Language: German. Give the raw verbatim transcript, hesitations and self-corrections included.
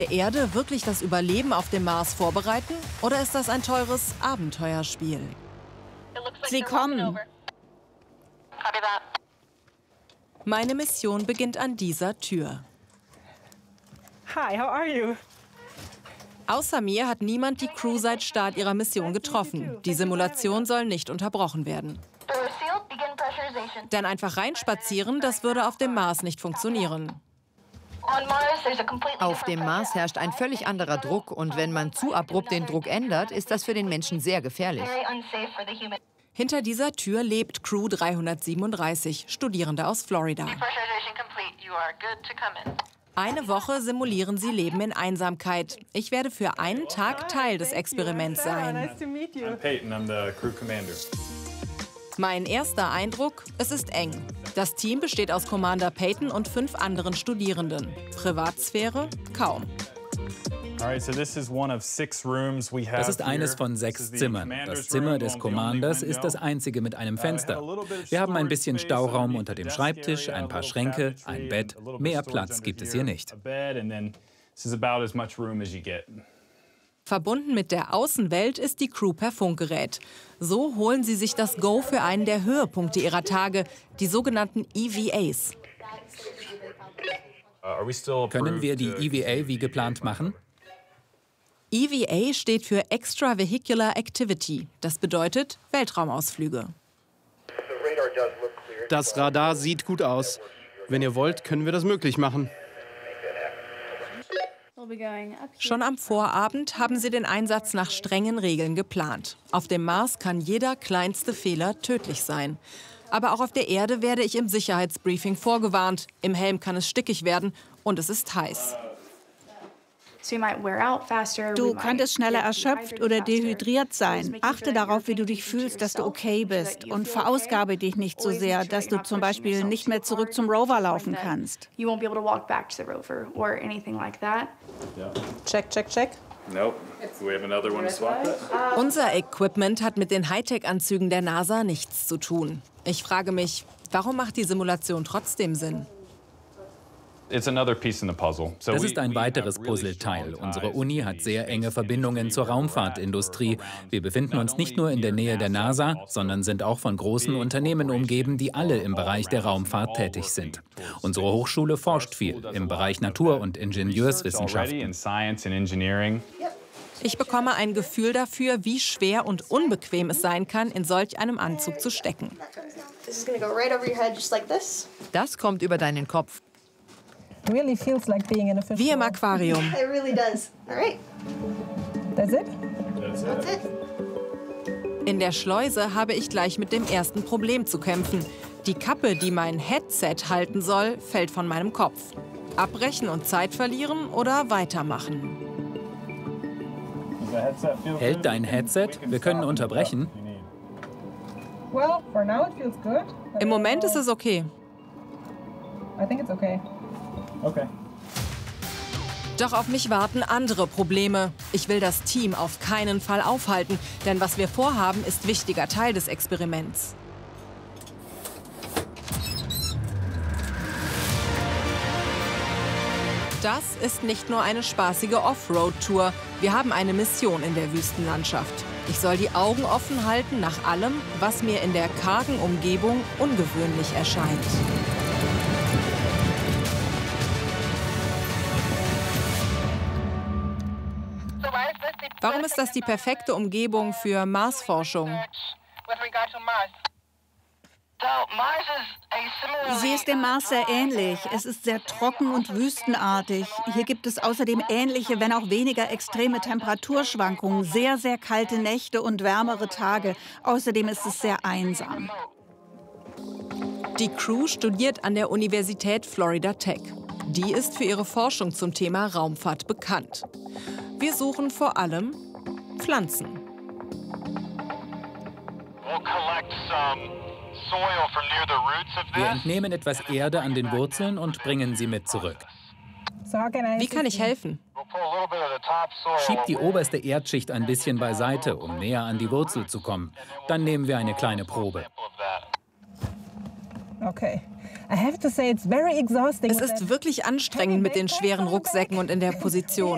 der Erde wirklich das Überleben auf dem Mars vorbereiten? Oder ist das ein teures Abenteuerspiel? Sie kommen. Meine Mission beginnt an dieser Tür. Hi, how are you? Außer mir hat niemand die Crew seit Start ihrer Mission getroffen. Die Simulation soll nicht unterbrochen werden. Denn einfach reinspazieren, das würde auf dem Mars nicht funktionieren. Auf dem Mars herrscht ein völlig anderer Druck und wenn man zu abrupt den Druck ändert, ist das für den Menschen sehr gefährlich. Hinter dieser Tür lebt Crew dreihundertsiebenunddreißig, Studierende aus Florida. Eine Woche simulieren sie Leben in Einsamkeit. Ich werde für einen Tag Teil des Experiments sein. Mein erster Eindruck, es ist eng. Das Team besteht aus Commander Peyton und fünf anderen Studierenden. Privatsphäre? Kaum. Das ist eines von sechs Zimmern. Das Zimmer des Commanders ist das einzige mit einem Fenster. Wir haben ein bisschen Stauraum unter dem Schreibtisch, ein paar Schränke, ein Bett. Mehr Platz gibt es hier nicht. Verbunden mit der Außenwelt ist die Crew per Funkgerät. So holen sie sich das Go für einen der Höhepunkte ihrer Tage, die sogenannten E V As. Können wir die E V A wie geplant machen? E V A steht für Extravehicular Activity. Das bedeutet Weltraumausflüge. Das Radar sieht gut aus. Wenn ihr wollt, können wir das möglich machen. Schon am Vorabend haben sie den Einsatz nach strengen Regeln geplant. Auf dem Mars kann jeder kleinste Fehler tödlich sein. Aber auch auf der Erde werde ich im Sicherheitsbriefing vorgewarnt. Im Helm kann es stickig werden und es ist heiß. Du könntest schneller erschöpft oder dehydriert sein. Achte darauf, wie du dich fühlst, dass du okay bist. Und verausgabe dich nicht so sehr, dass du zum Beispiel nicht mehr zurück zum Rover laufen kannst. Check, check, check. Unser Equipment hat mit den Hightech-Anzügen der NASA nichts zu tun. Ich frage mich, warum macht die Simulation trotzdem Sinn? Das ist ein weiteres Puzzleteil. Unsere Uni hat sehr enge Verbindungen zur Raumfahrtindustrie. Wir befinden uns nicht nur in der Nähe der NASA, sondern sind auch von großen Unternehmen umgeben, die alle im Bereich der Raumfahrt tätig sind. Unsere Hochschule forscht viel im Bereich Natur- und Ingenieurswissenschaften. Ich bekomme ein Gefühl dafür, wie schwer und unbequem es sein kann, in solch einem Anzug zu stecken. Das kommt über deinen Kopf. Wie im Aquarium. In der Schleuse habe ich gleich mit dem ersten Problem zu kämpfen. Die Kappe, die mein Headset halten soll, fällt von meinem Kopf. Abbrechen und Zeit verlieren oder weitermachen? Hält dein Headset? Wir können unterbrechen. Im Moment ist es okay. Okay. Doch auf mich warten andere Probleme. Ich will das Team auf keinen Fall aufhalten, denn was wir vorhaben, ist wichtiger Teil des Experiments. Das ist nicht nur eine spaßige Offroad-Tour. Wir haben eine Mission in der Wüstenlandschaft. Ich soll die Augen offen halten nach allem, was mir in der kargen Umgebung ungewöhnlich erscheint. Warum ist das die perfekte Umgebung für Marsforschung? Sie ist dem Mars sehr ähnlich. Es ist sehr trocken und wüstenartig. Hier gibt es außerdem ähnliche, wenn auch weniger extreme Temperaturschwankungen, sehr, sehr kalte Nächte und wärmere Tage. Außerdem ist es sehr einsam. Die Crew studiert an der Universität Florida Tech. Die ist für ihre Forschung zum Thema Raumfahrt bekannt. Wir suchen vor allem Pflanzen. Wir entnehmen etwas Erde an den Wurzeln und bringen sie mit zurück. Wie kann ich helfen? Schieb die oberste Erdschicht ein bisschen beiseite, um näher an die Wurzel zu kommen. Dann nehmen wir eine kleine Probe. Okay. Es ist wirklich anstrengend mit den schweren Rucksäcken und in der Position.